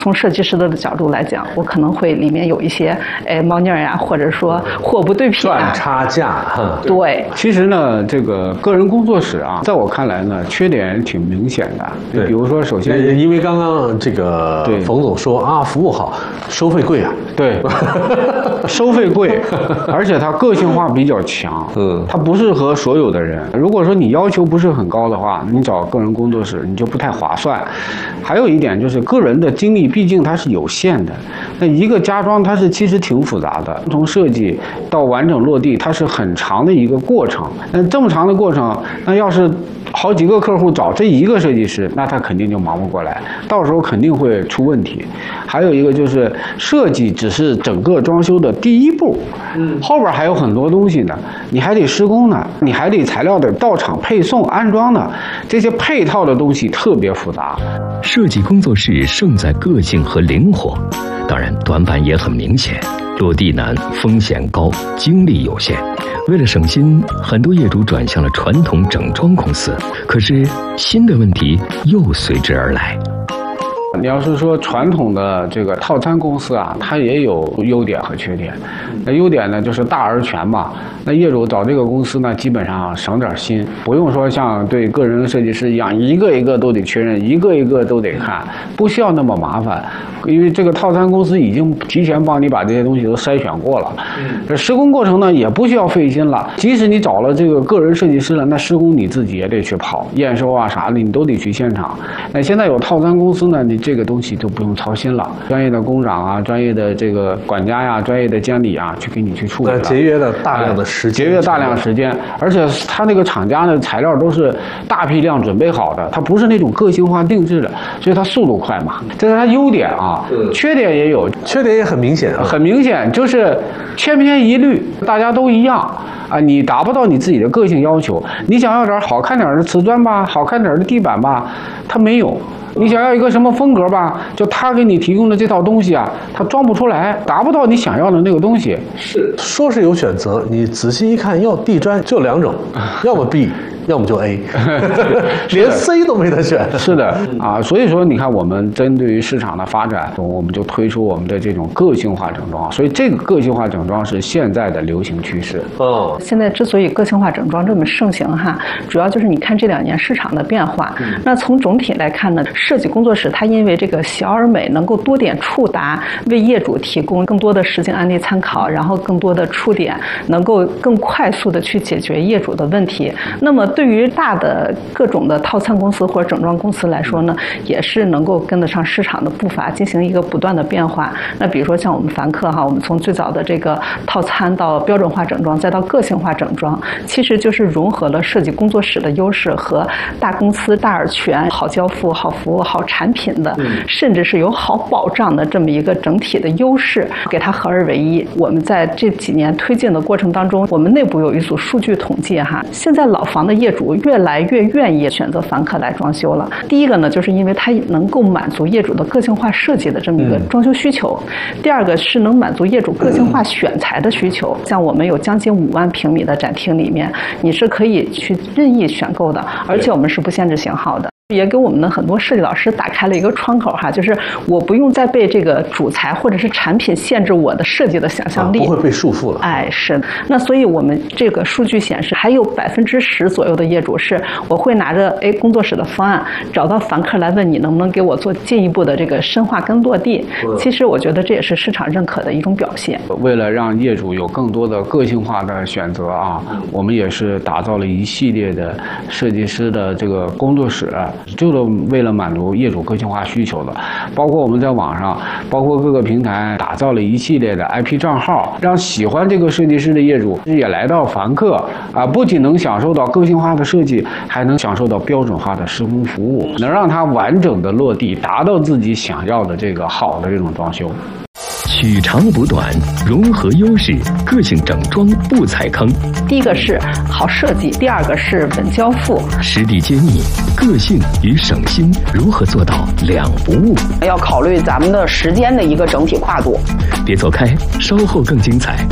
从设计师的角度来讲，我可能会里面有一些猫腻呀，或者说货不对品赚差价。 对， 其实呢，这个个人工作室啊，在我看来呢，缺点挺明显的。 对， 比如说，首先， 因为刚刚这个冯总说啊，服务好，收费贵啊。 对，收费贵，而且它个性化比较强。它不适合所有的人。如果说你要求不是很高的话，你找个人工作室你就不太划算。还有一点就是个人的精力毕竟它是有限的，那一个家装它是其实挺复杂的，从设计到完整落地，它是很长的一个过程。那这么长的过程，那要是好几个客户找这一个设计师，那他肯定就忙不过来，到时候肯定会出问题。还有一个就是设计只是整个装修的第一步，后边还有很多东西呢，你还得施工呢，你还得材料的到场配送、安装呢，这些配套的东西特别复杂。 设计工作室胜在个性和灵活，当然短板也很明显，落地难、风险高、精力有限。为了省心，很多业主转向了传统整装公司，可是新的问题又随之而来。 你要是说传统的这个套餐公司啊，它也有优点和缺点。那优点呢，就是大而全嘛。那业主找这个公司呢，基本上省点心，不用说像对个人设计师一样，一个一个都得确认，一个一个都得看，不需要那么麻烦。因为这个套餐公司已经提前帮你把这些东西都筛选过了。这施工过程呢，也不需要费心了。即使你找了这个个人设计师了，那施工你自己也得去跑，验收啊啥的，你都得去现场。那现在有套餐公司呢，你这个东西就不用操心了，专业的工长啊，专业的这个管家呀，专业的监理啊，去给你去处理了， 节约了大量的时间， 节约大量时间，而且他那个厂家的材料都是大批量准备好的，它不是那种个性化定制的，所以它速度快嘛，这是它优点啊。缺点也有， 缺点也很明显啊， 很明显就是千篇一律，大家都一样啊，你达不到你自己的个性要求，你想要点好看点的瓷砖吧，好看点的地板吧，它没有。你想要一个什么风格吧，就他给你提供的这套东西啊，他装不出来，达不到你想要的那个东西。 是说是有选择，你仔细一看，要地砖就两种，要么 B， 要么就 A， 连 C 都没得选。 是的啊，所以说你看，我们针对于市场的发展，我们就推出我们的这种个性化整装。所以这个个性化整装是现在的流行趋势。 现在之所以个性化整装这么盛行哈，主要就是你看这2年市场的变化。那从总体来看呢，设计工作室它因为这个小而美，能够多点触达，为业主提供更多的实境案例参考，然后更多的触点，能够更快速的去解决业主的问题。那么对于大的各种的套餐公司或者整装公司来说呢，也是能够跟得上市场的步伐，进行一个不断的变化。那比如说像我们凡客哈，我们从最早的这个套餐到标准化整装，再到个性化整装，其实就是融合了设计工作室的优势和大公司大而全、好交付、好服务、好产品的，甚至是有好保障的这么一个整体的优势，给它合二为一。我们在这几年推进的过程当中，我们内部有一组数据统计哈，现在老房的业主越来越愿意选择凡客来装修了。第一个呢，就是因为它能够满足业主的个性化设计的这么一个装修需求；第二个是能满足业主个性化选材的需求。像我们有将近5万平米的展厅里面，你是可以去任意选购的，而且我们是不限制型号的。也给我们的很多设计老师打开了一个窗口哈，就是我不用再被这个主材或者是产品限制我的设计的想象力， 不会被束缚了。 哎，是的。那所以我们这个数据显示，还有10%左右的业主是我会拿着工作室的方案找到凡客来问你能不能给我做进一步的这个深化跟落地。其实我觉得这也是市场认可的一种表现。 为了让业主有更多的个性化的选择啊，我们也是打造了一系列的设计师的这个工作室。就是为了满足业主个性化需求的，包括我们在网上，包括各个平台打造了一系列的 IP 账号，让喜欢这个设计师的业主也来到凡客啊，不仅能享受到个性化的设计，还能享受到标准化的施工服务，能让它完整的落地，达到自己想要的这个好的这种装修。 取长补短，融合优势，个性整装不踩坑。 第一个是好设计，第二个是稳交付。 实地揭秘个性与省心如何做到两不误。 要考虑咱们的时间的一个整体跨度。 别走开，稍后更精彩。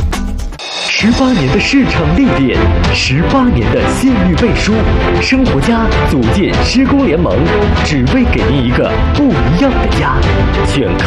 18年的市场历练，18年的信誉背书，生活家组建施工联盟，只为给您一个不一样的家。选